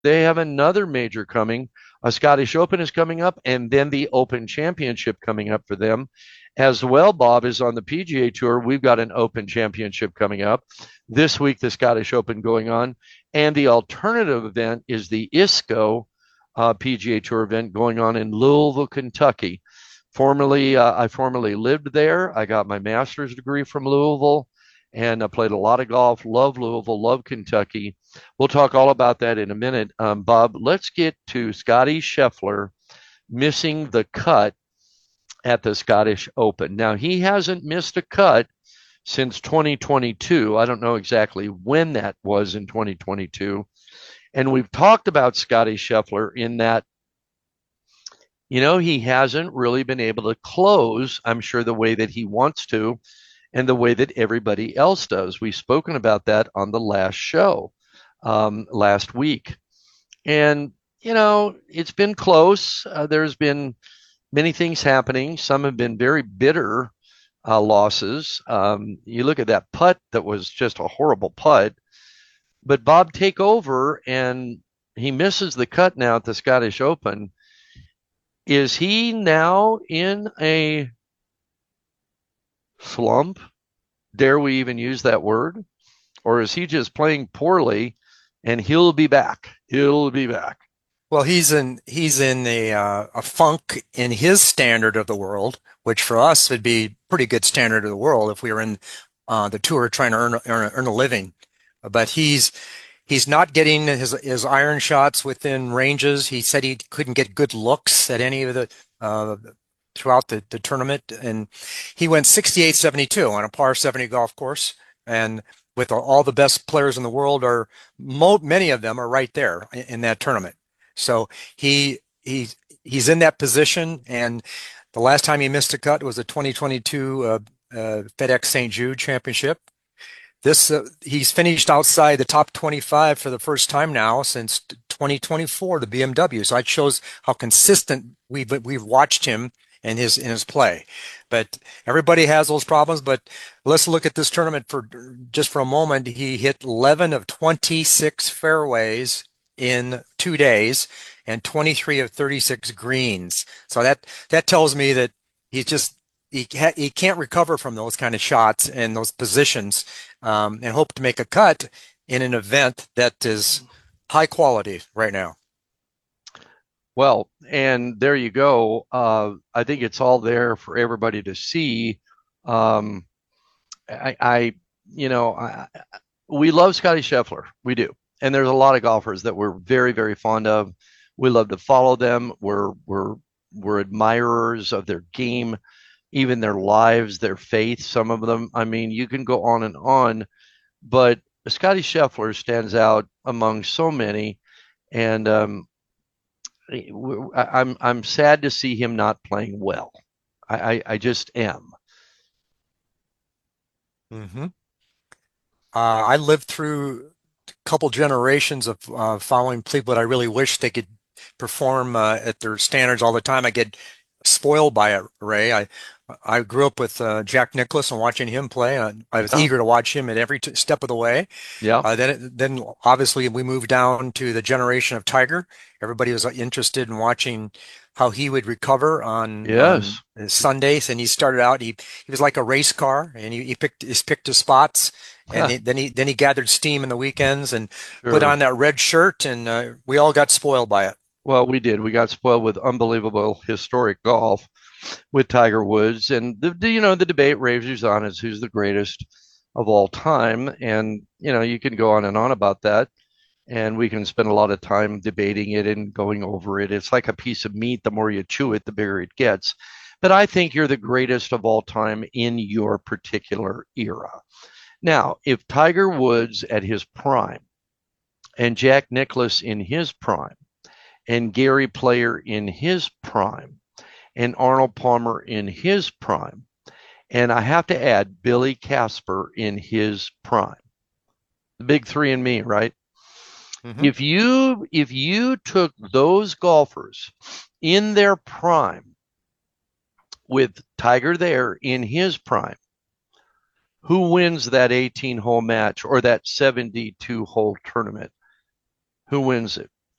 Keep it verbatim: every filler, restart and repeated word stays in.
they have another major coming. A Scottish Open is coming up, and then the Open Championship coming up for them. As well, Bob is on the P G A Tour. We've got an Open Championship coming up. This week, the Scottish Open going on. And the alternative event is the ISCO uh, P G A Tour event going on in Louisville, Kentucky. Formerly, uh, I formerly lived there. I got my master's degree from Louisville and I played a lot of golf. Love Louisville, love Kentucky. We'll talk all about that in a minute. Um, Bob, let's get to Scotty Scheffler missing the cut at the Scottish Open. Now, he hasn't missed a cut since twenty twenty-two. I don't know exactly when that was in twenty twenty-two. And we've talked about Scotty Scheffler in that, you know, he hasn't really been able to close, I'm sure, the way that he wants to and the way that everybody else does. We've spoken about that on the last show um, last week. And, you know, it's been close. Uh, there's been many things happening. Some have been very bitter uh, losses. Um, you look at that putt that was just a horrible putt. But Bob, take over, and he misses the cut now at the Scottish Open. Is he now in a slump? Dare we even use that word? Or is he just playing poorly and he'll be back? He'll be back. Well, he's in he's in a uh, a funk in his standard of the world, which for us would be pretty good standard of the world if we were in uh, the tour trying to earn earn, earn a living. But he's he's not getting his his iron shots within ranges. He said he couldn't get good looks at any of the uh, throughout the, the tournament, and he went sixty-eight seventy-two on a par seventy golf course, and with all the best players in the world are mo many of them are right there in, in that tournament. So he he he's in that position, and the last time he missed a cut was the twenty twenty-two uh, uh, FedEx Saint Jude Championship. This uh, he's finished outside the top twenty-five for the first time now since twenty twenty-four, the B M W. So it shows how consistent we've we've watched him in his in his play. But everybody has those problems. But let's look at this tournament for just for a moment. He hit eleven of twenty-six fairways in two days and twenty-three of thirty-six greens. So that that tells me that he's just he ha he can't recover from those kind of shots and those positions, um, and hope to make a cut in an event that is high quality right now. Well, and there you go. Uh, I think it's all there for everybody to see. Um, I, I, you know, I, we love Scotty Scheffler. We do. And there's a lot of golfers that we're very, very fond of. We love to follow them. We're, we're, we're admirers of their game, even their lives, their faith, some of them. I mean, you can go on and on, but Scotty Scheffler stands out among so many. And, um, I'm I'm sad to see him not playing well. I I, I just am. Mm-hmm. Uh, I lived through a couple generations of uh, following people that I really wish they could perform uh, at their standards all the time. I get spoiled by it, Ray. I I grew up with uh, Jack Nicklaus and watching him play. I, I was Yeah, eager to watch him at every t step of the way. yeah, Uh, then, it, then obviously we moved down to the generation of Tiger. Everybody was interested in watching how he would recover on on yes, Sundays, and he started out. He he was like a race car, and he, he picked he picked his spots, and he, then he then he gathered steam in the weekends and put sure. on that red shirt, and uh, we all got spoiled by it. Well, we did. We got spoiled with unbelievable historic golf with Tiger Woods, and the, the you know the debate rages on is who's the greatest of all time, and you know you can go on and on about that. And we can spend a lot of time debating it and going over it. It's like a piece of meat. The more you chew it, the bigger it gets. But I think you're the greatest of all time in your particular era. Now, if Tiger Woods at his prime and Jack Nicklaus in his prime and Gary Player in his prime and Arnold Palmer in his prime, and I have to add Billy Casper in his prime, the big three and me, right? Hmm. If you if you took those golfers in their prime with Tiger there in his prime, who wins that eighteen hole match or that seventy-two hole tournament? Who wins it?